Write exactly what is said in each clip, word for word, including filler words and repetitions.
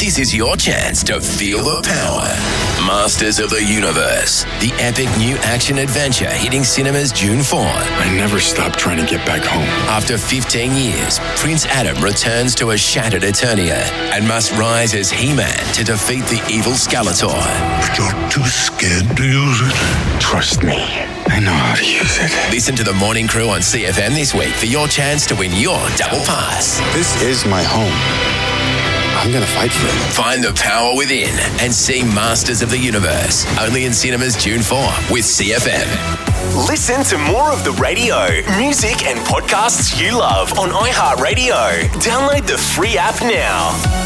This is your chance to feel the power. Masters of the Universe, the epic new action-adventure hitting cinemas June fourth. I never stopped trying to get back home. After fifteen years, Prince Adam returns to a shattered Eternia and must rise as He-Man to defeat the evil Skeletor. But you're too scared to use it. Trust me, I know how to use it. Listen to the Morning Crew on C F M this week for your chance to win your double pass. This is my home. I'm going to fight for it. Find the power within and see Masters of the Universe. Only in cinemas June fourth with C F M. Listen to more of the radio, music and podcasts you love on iHeartRadio. Download the free app now.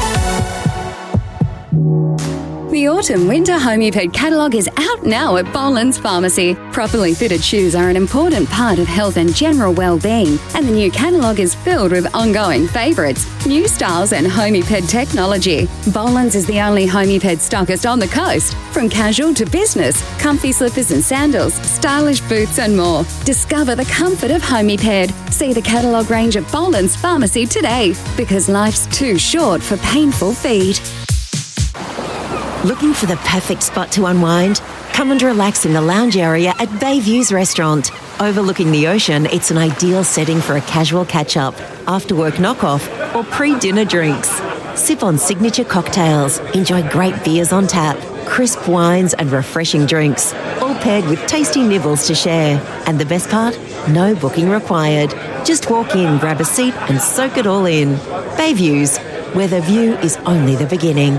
The Autumn-Winter Homeped catalogue is out now at Boland's Pharmacy. Properly fitted shoes are an important part of health and general well-being, and the new catalogue is filled with ongoing favourites, new styles and Homeped technology. Boland's is the only Homeped stockist on the coast. From casual to business, comfy slippers and sandals, stylish boots and more. Discover the comfort of Homeped. See the catalogue range at Boland's Pharmacy today, because life's too short for painful feet. Looking for the perfect spot to unwind? Come and relax in the lounge area at Bay Views Restaurant. Overlooking the ocean, it's an ideal setting for a casual catch-up, after-work knock-off, or pre-dinner drinks. Sip on signature cocktails, enjoy great beers on tap, crisp wines and refreshing drinks, all paired with tasty nibbles to share. And the best part? No booking required. Just walk in, grab a seat and soak it all in. Bay Views, where the view is only the beginning.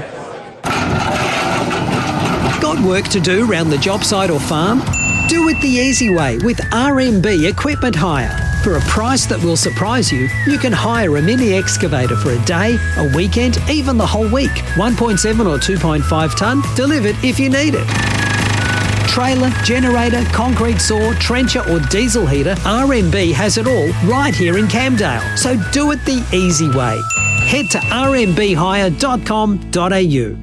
Got work to do around the job site or farm? Do it the easy way with R M B Equipment Hire. For a price that will surprise you, you can hire a mini excavator for a day, a weekend, even the whole week. one point seven or two point five tonne, delivered if you need it. Trailer, generator, concrete saw, trencher or diesel heater, R M B has it all right here in Camdale. So do it the easy way. Head to r m b hire dot com dot a u.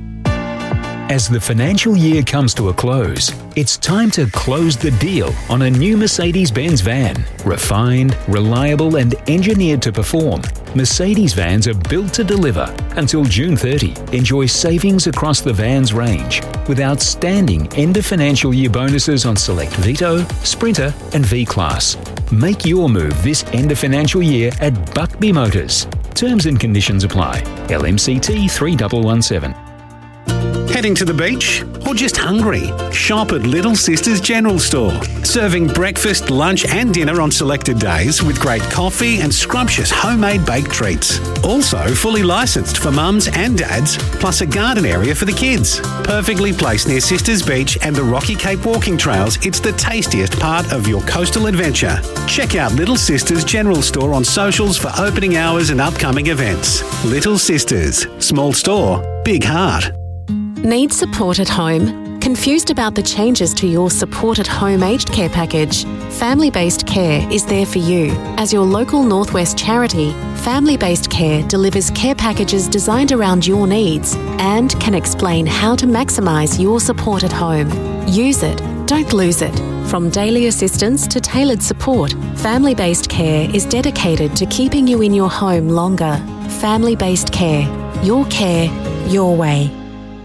As the financial year comes to a close, it's time to close the deal on a new Mercedes-Benz van. Refined, reliable and engineered to perform, Mercedes vans are built to deliver. Until June thirtieth, enjoy savings across the van's range with outstanding end of financial year bonuses on select Vito, Sprinter and V-Class. Make your move this end of financial year at Buckby Motors. Terms and conditions apply. L M C T three one one seven. Heading to the beach or just hungry? Shop at Little Sisters General Store. Serving breakfast, lunch and dinner on selected days with great coffee and scrumptious homemade baked treats. Also fully licensed for mums and dads, plus a garden area for the kids. Perfectly placed near Sisters Beach and the Rocky Cape walking trails, it's the tastiest part of your coastal adventure. Check out Little Sisters General Store on socials for opening hours and upcoming events. Little Sisters. Small store, big heart. Need support at home? Confused about the changes to your Support at Home aged care package? Family Based Care is there for you. As your local Northwest charity, Family Based Care delivers care packages designed around your needs and can explain how to maximise your support at home. Use it, don't lose it. From daily assistance to tailored support, Family Based Care is dedicated to keeping you in your home longer. Family Based Care. Your care, your way.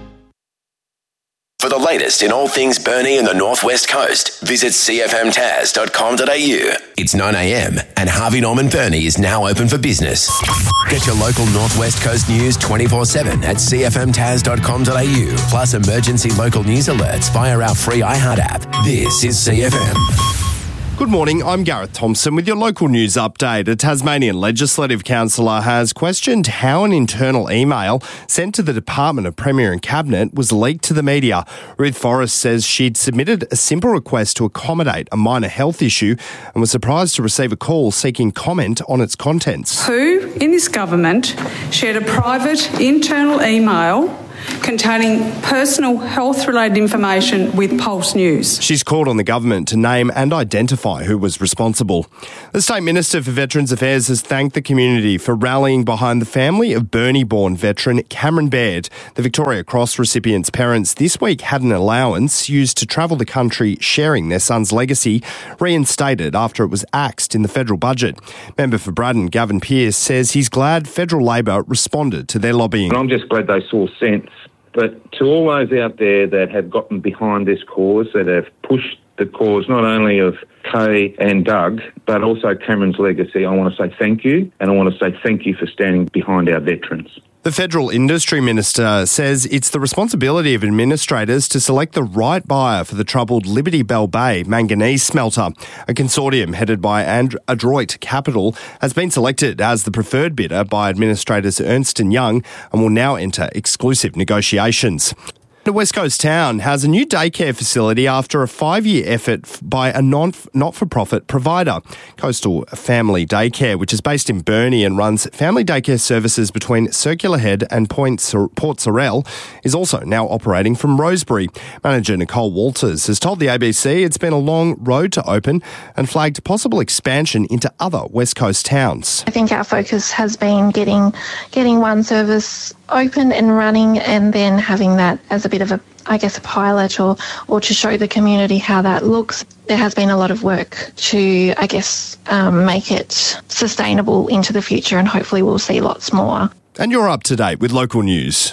For the latest in all things Burnie and the Northwest Coast, visit c f m taz dot com dot a u. It's nine a m and Harvey Norman Burnie is now open for business. Get your local Northwest Coast news twenty-four seven at c f m taz dot com dot a u, plus emergency local news alerts via our free iHeart app. This is C F M. Good morning, I'm Gareth Thompson with your local news update. A Tasmanian Legislative Councillor has questioned how an internal email sent to the Department of Premier and Cabinet was leaked to the media. Ruth Forrest says she'd submitted a simple request to accommodate a minor health issue and was surprised to receive a call seeking comment on its contents. Who in this government shared a private internal email containing personal health-related information with Pulse News. She's called on the government to name and identify who was responsible. The State Minister for Veterans Affairs has thanked the community for rallying behind the family of Burnie-born veteran Cameron Baird. The Victoria Cross recipient's parents this week had an allowance used to travel the country sharing their son's legacy reinstated after it was axed in the federal budget. Member for Braddon, Gavin Pearce, says he's glad federal Labor responded to their lobbying. I'm just glad they saw sense. But to all those out there that have gotten behind this cause, that have pushed the cause not only of Kay and Doug, but also Cameron's legacy, I want to say thank you, and I want to say thank you for standing behind our veterans. The Federal Industry Minister says it's the responsibility of administrators to select the right buyer for the troubled Liberty Bell Bay manganese smelter. A consortium headed by And- Adroit Capital has been selected as the preferred bidder by administrators Ernst and Young and will now enter exclusive negotiations. The West Coast town has a new daycare facility after a five-year effort by a non, not-for-profit provider. Coastal Family Daycare, which is based in Burnie and runs family daycare services between Circular Head and Point Sor- Port Sorell, is also now operating from Rosebery. Manager Nicole Walters has told the A B C it's been a long road to open and flagged possible expansion into other West Coast towns. I think our focus has been getting getting one service open and running, and then having that as a bit of a, I guess, a pilot or, or to show the community how that looks. There has been a lot of work to, I guess, um, make it sustainable into the future, and hopefully we'll see lots more. And you're up to date with local news.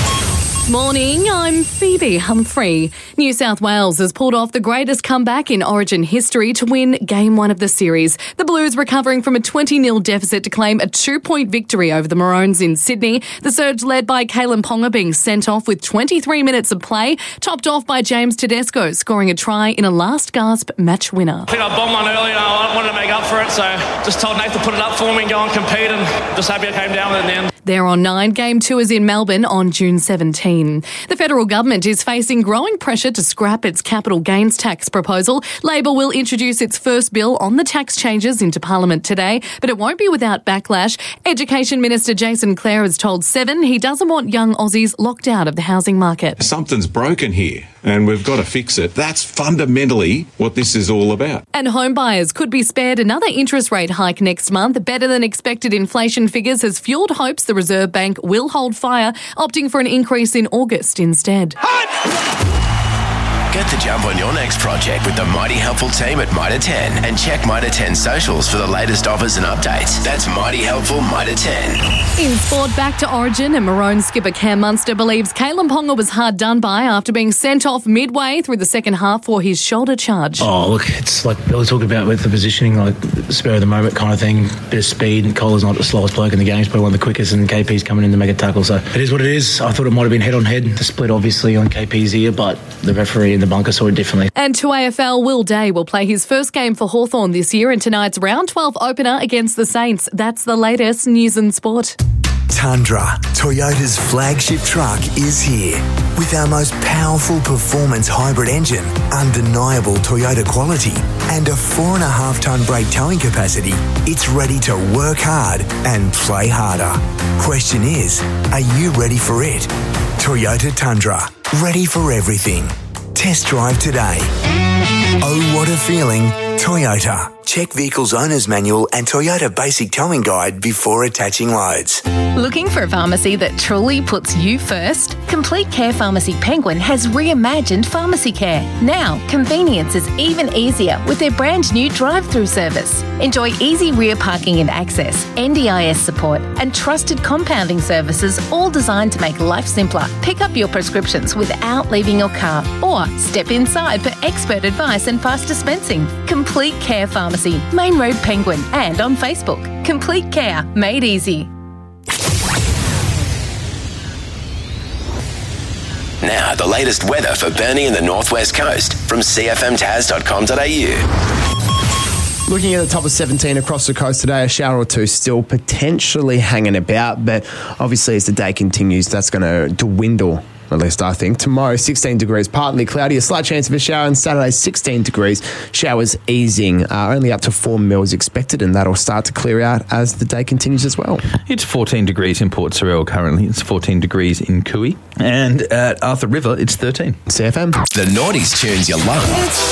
Morning, I'm Phoebe Humphrey. New South Wales has pulled off the greatest comeback in Origin history to win Game one of the series. The Blues recovering from a twenty nil deficit to claim a two-point victory over the Maroons in Sydney. The surge led by Kalen Ponga being sent off with twenty-three minutes of play, topped off by James Tedesco scoring a try in a last-gasp match winner. I think I bombed one earlier and I wanted to make up for it, so just told Nate to put it up for me and go and compete, and just happy I came down with it in the end. They're on nine game tours in Melbourne on June seventeenth. The federal government is facing growing pressure to scrap its capital gains tax proposal. Labor will introduce its first bill on the tax changes into Parliament today, but it won't be without backlash. Education Minister Jason Clare has told Seven he doesn't want young Aussies locked out of the housing market. Something's broken here and we've got to fix it. That's fundamentally what this is all about. And home buyers could be spared another interest rate hike next month. Better than expected inflation figures has fuelled hopes the Reserve Bank will hold fire, opting for an increase in August instead. Get the jump on your next project with the Mighty Helpful team at Mitre ten and check Mitre ten socials for the latest offers and updates. That's Mighty Helpful Mitre ten. In sport, back to Origin, and Maroon skipper Cam Munster believes Kalen Ponga was hard done by after being sent off midway through the second half for his shoulder charge. Oh, look, it's like Billy talked about with the positioning, like spur of the moment kind of thing, bit of speed, and Cole's not the slowest bloke in the game, he's probably one of the quickest, and K P's coming in to make a tackle, so it is what it is. I thought it might have been head on head, the split obviously on K P's ear, but the referee in the bunker saw it differently. And to A F L, Will Day will play his first game for Hawthorn this year in tonight's round twelve opener against the Saints. That's the latest news and sport. Tundra, Toyota's flagship truck, is here. With our most powerful performance hybrid engine, undeniable Toyota quality, and a four and a half tonne brake towing capacity, it's ready to work hard and play harder. Question is, are you ready for it? Toyota Tundra, ready for everything. Test drive today. Oh, what a feeling. Toyota. Check Vehicle's Owner's Manual and Toyota Basic Towing Guide before attaching loads. Looking for a pharmacy that truly puts you first? Complete Care Pharmacy Penguin has reimagined pharmacy care. Now, convenience is even easier with their brand new drive-through service. Enjoy easy rear parking and access, N D I S support, and trusted compounding services, all designed to make life simpler. Pick up your prescriptions without leaving your car, or step inside for expert advice and fast dispensing. Complete Care Pharmacy, Main Road Penguin, and on Facebook. Complete Care, made easy. Now, the latest weather for Burnie and the Northwest Coast from c f m taz dot com dot a u. Looking at the top of seventeen across the coast today, a shower or two still potentially hanging about, but obviously as the day continues, that's going to dwindle at least I think. Tomorrow, sixteen degrees, partly cloudy, a slight chance of a shower, and Saturday, sixteen degrees, showers easing. Uh, only up to four mils expected, and that'll start to clear out as the day continues as well. It's fourteen degrees in Port Sorell currently. It's fourteen degrees in Cooey. And at Arthur River, it's thirteen. C F M. The noughties tunes you love.